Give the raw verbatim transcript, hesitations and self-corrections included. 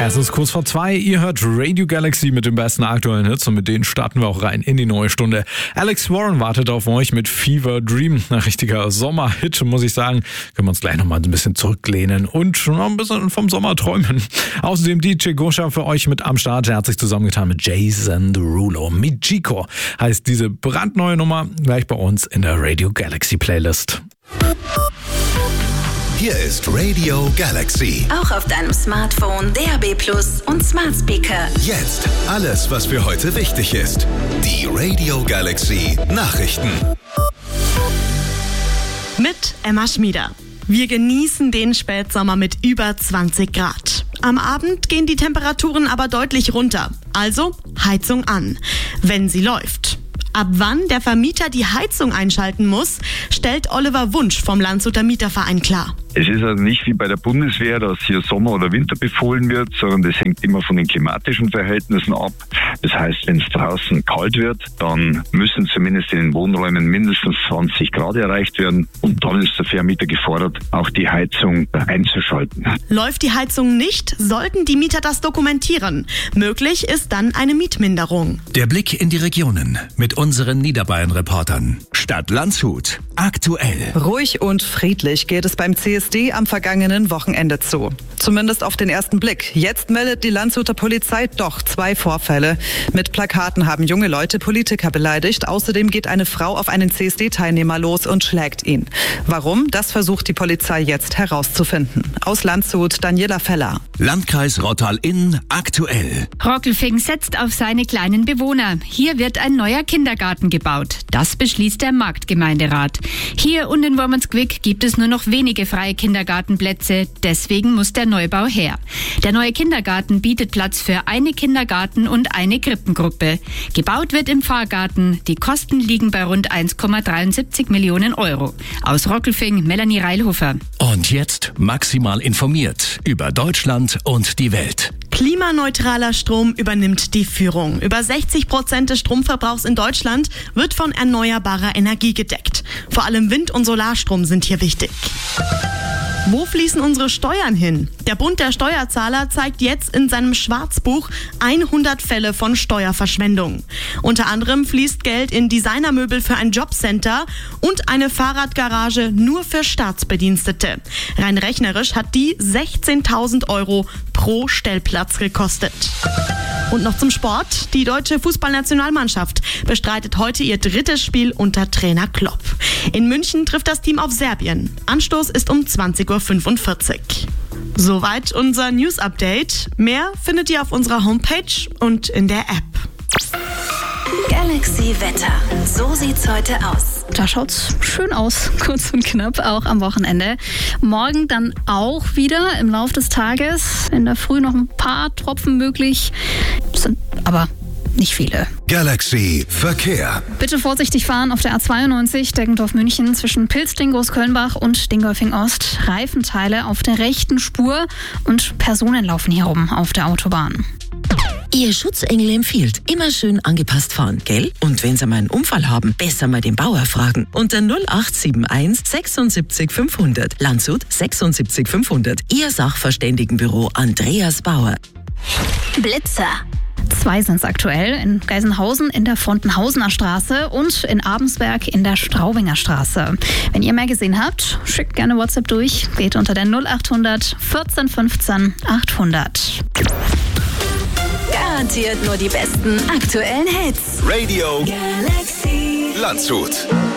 Es ist kurz vor zwei, ihr hört Radio Galaxy mit den besten aktuellen Hits und mit denen starten wir auch rein in die neue Stunde. Alex Warren wartet auf euch mit Fever Dream, ein richtiger Sommerhit, muss ich sagen. Können wir uns gleich nochmal ein bisschen zurücklehnen und schon noch ein bisschen vom Sommer träumen. Außerdem D J Gosha für euch mit am Start, er hat sich zusammengetan mit Jason Derulo. Mijiko heißt diese brandneue Nummer, gleich bei uns in der Radio Galaxy Playlist. Hier ist Radio Galaxy. Auch auf deinem Smartphone, D A B Plus und Smart Speaker. Jetzt alles, was für heute wichtig ist. Die Radio Galaxy Nachrichten. Mit Emma Schmieder. Wir genießen den Spätsommer mit über zwanzig Grad. Am Abend gehen die Temperaturen aber deutlich runter. Also Heizung an, wenn sie läuft. Ab wann der Vermieter die Heizung einschalten muss, stellt Oliver Wunsch vom Landshuter Mieterverein klar. Es ist also nicht wie bei der Bundeswehr, dass hier Sommer oder Winter befohlen wird, sondern das hängt immer von den klimatischen Verhältnissen ab. Das heißt, wenn es draußen kalt wird, dann müssen zumindest in den Wohnräumen mindestens zwanzig Grad erreicht werden und dann ist der Vermieter gefordert, auch die Heizung einzuschalten. Läuft die Heizung nicht, sollten die Mieter das dokumentieren. Möglich ist dann eine Mietminderung. Der Blick in die Regionen mit unseren Niederbayern-Reportern. Stadt Landshut. Aktuell. Ruhig und friedlich geht es beim C S D am vergangenen Wochenende zu. Zumindest auf den ersten Blick. Jetzt meldet die Landshuter Polizei doch zwei Vorfälle. Mit Plakaten haben junge Leute Politiker beleidigt. Außerdem geht eine Frau auf einen C S D-Teilnehmer los und schlägt ihn. Warum? Das versucht die Polizei jetzt herauszufinden. Aus Landshut, Daniela Feller. Landkreis Rottal-Inn. Aktuell. Rockelfing setzt auf seine kleinen Bewohner. Hier wird ein neuer Kindergarten gebaut. Das beschließt der Marktgemeinderat. Hier und in Wormansquick gibt es nur noch wenige freie Kindergartenplätze. Deswegen muss der Neubau her. Der neue Kindergarten bietet Platz für eine Kindergarten- und eine Krippengruppe. Gebaut wird im Pfarrgarten. Die Kosten liegen bei rund eins Komma dreiundsiebzig Millionen Euro. Aus Rockelfing, Melanie Reilhofer. Und jetzt maximal informiert über Deutschland und die Welt. Klimaneutraler Strom übernimmt die Führung. Über sechzig Prozent des Stromverbrauchs in Deutschland wird von erneuerbarer Energie gedeckt. Vor allem Wind- und Solarstrom sind hier wichtig. Wo fließen unsere Steuern hin? Der Bund der Steuerzahler zeigt jetzt in seinem Schwarzbuch hundert Fälle von Steuerverschwendung. Unter anderem fließt Geld in Designermöbel für ein Jobcenter und eine Fahrradgarage nur für Staatsbedienstete. Rein rechnerisch hat die sechzehntausend Euro pro Stellplatz gekostet. Und noch zum Sport. Die deutsche Fußballnationalmannschaft bestreitet heute ihr drittes Spiel unter Trainer Klopp. In München trifft das Team auf Serbien. Anstoß ist um zwanzig Uhr fünfundvierzig. Soweit unser News-Update. Mehr findet ihr auf unserer Homepage und in der App. Galaxy Wetter. So sieht's heute aus. Da schaut's schön aus, kurz und knapp, auch am Wochenende. Morgen dann auch wieder im Laufe des Tages. In der Früh noch ein paar Tropfen möglich, sind aber nicht viele. Galaxy Verkehr. Bitte vorsichtig fahren auf der A zweiundneunzig Deggendorf-München zwischen Pilzding, Großkölnbach und Dingolfing-Ost. Reifenteile auf der rechten Spur und Personen laufen hier rum auf der Autobahn. Ihr Schutzengel empfiehlt, immer schön angepasst fahren, gell? Und wenn Sie mal einen Unfall haben, besser mal den Bauer fragen. Unter null acht sieben eins sechsundsiebzig fünfhundert. Landshut sechsundsiebzig fünfhundert. Ihr Sachverständigenbüro Andreas Bauer. Blitzer. Zwei sind es aktuell, in Geisenhausen in der Fontenhausener Straße und in Abensberg in der Straubinger Straße. Wenn ihr mehr gesehen habt, schickt gerne WhatsApp durch, geht unter der null achthundert vierzehn fünfzehn achthundert. Garantiert nur die besten aktuellen Hits. Radio Galaxy Landshut.